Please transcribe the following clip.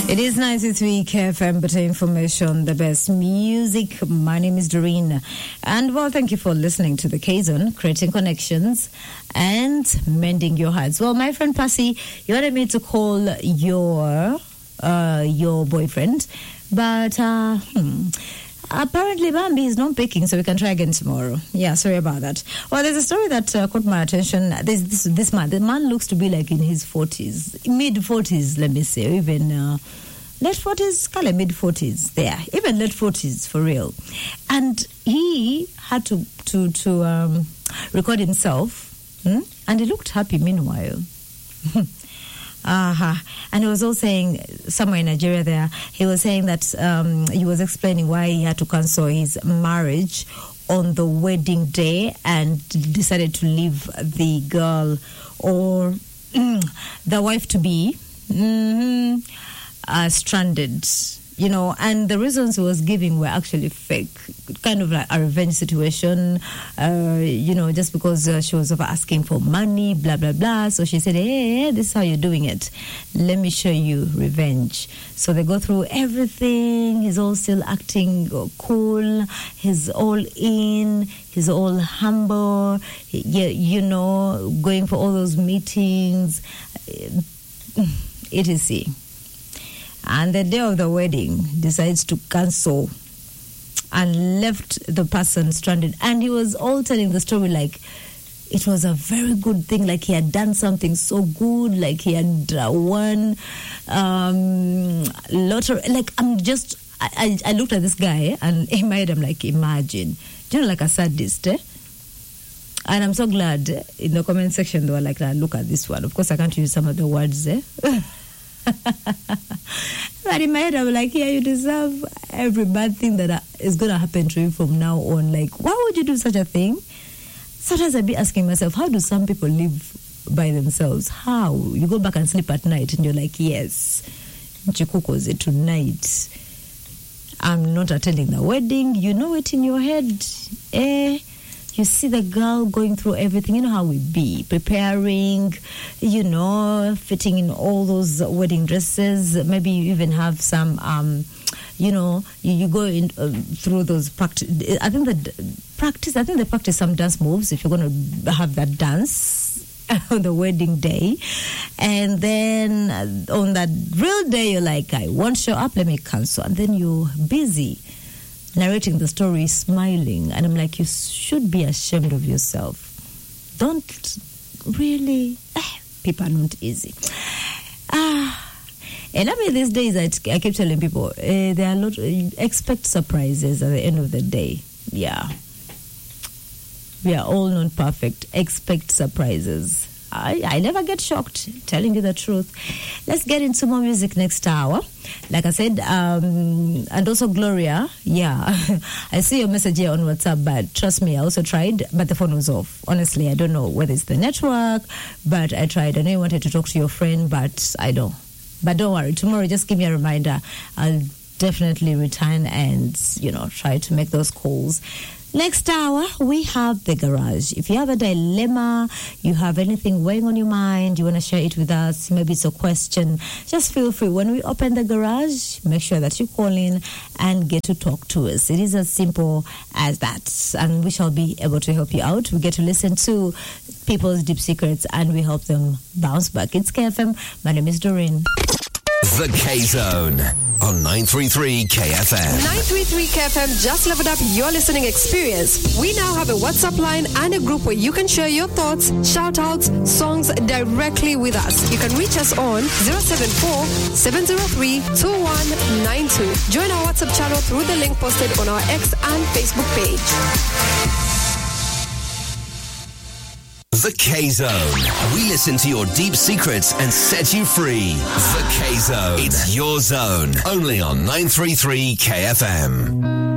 It is 93 KFM, better information, the best music. My name is Doreen. And well, thank you for listening to the K-Zone, creating connections and mending your hearts. Well, my friend Passy, you wanted me to call your boyfriend, but apparently Bambi is not picking, so we can try again tomorrow. Yeah, sorry about that. Well, there's a story that caught my attention. There's this man. The man looks to be like in his 40s, mid-40s, let me say, even late 40s, kind of mid-40s there, even late 40s for real. And he had to record himself, and he looked happy meanwhile. And he was also saying, somewhere in Nigeria there, he was saying that he was explaining why he had to cancel his marriage on the wedding day and decided to leave the girl or the wife-to-be stranded. You know, and the reasons he was giving were actually fake, kind of like a revenge situation, just because she was asking for money, blah, blah, blah. So she said, hey, this is how you're doing it. Let me show you revenge. So they go through everything. He's all still acting cool. He's all in. He's all humble, going for all those meetings, etc. And the day of the wedding, decides to cancel and left the person stranded. And he was all telling the story like it was a very good thing, like he had done something so good, like he had won lottery. Like I looked at this guy and in my head I'm like, imagine, like a sadist, eh? And I'm so glad in the comment section they were like, look at this one. Of course I can't use some of the words, eh? But in my head I'm like, yeah, you deserve every bad thing that is going to happen to you from now on. Like, why would you do such a thing? Sometimes I'd be asking myself, how do some people live by themselves? How? You go back and sleep at night and you're like, yes, Chikukoze tonight I'm not attending the wedding. You know it in your head, eh? You see the girl going through everything. You know how we be, preparing, fitting in all those wedding dresses. Maybe you even have some, you go in through those practice. I think they practice some dance moves if you're going to have that dance on the wedding day. And then on that real day, you're like, I won't show up, let me cancel. And then you're busy narrating the story, smiling, and I'm like, you should be ashamed of yourself. Don't really. People are not easy. And I mean, these days I keep telling people there are a lot. Expect surprises at the end of the day. Yeah, we are all not perfect. Expect surprises. I never get shocked, telling you the truth. Let's get into more music next hour. Like I said, and also Gloria, yeah. I see your message here on WhatsApp, but trust me, I also tried, but the phone was off. Honestly, I don't know whether it's the network, but I tried. I know you wanted to talk to your friend, but I don't. But don't worry, tomorrow just give me a reminder. I'll definitely return and, try to make those calls. Next hour, we have The Garage. If you have a dilemma, you have anything weighing on your mind, you want to share it with us, maybe it's a question, just feel free. When we open The Garage, make sure that you call in and get to talk to us. It is as simple as that. And we shall be able to help you out. We get to listen to people's deep secrets and we help them bounce back. It's KFM. My name is Doreen. The K-Zone on 933 KFM. 933 KFM just leveled up your listening experience. We now have a WhatsApp line and a group where you can share your thoughts, shout-outs, songs directly with us. You can reach us on 074-703-2192. Join our WhatsApp channel through the link posted on our X and Facebook page. The K-Zone. We listen to your deep secrets and set you free. The K-Zone. It's your zone. Only on 933 KFM.